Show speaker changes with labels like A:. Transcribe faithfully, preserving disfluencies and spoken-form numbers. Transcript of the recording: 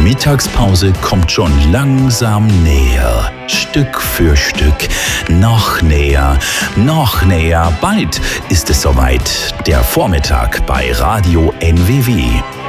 A: Mittagspause kommt schon langsam näher. Stück für Stück. Noch näher, noch näher. Bald ist es soweit. Der Vormittag bei Radio N W W.